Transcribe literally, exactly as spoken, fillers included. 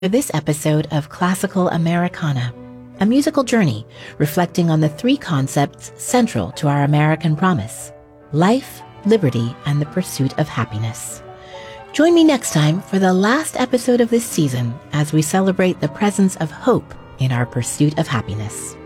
this episode of Classical Americana, a musical journey reflecting on the three concepts central to our American promise: life, liberty, and the pursuit of happiness. Join me next time for the last episode of this season as we celebrate the presence of hope in our pursuit of happiness.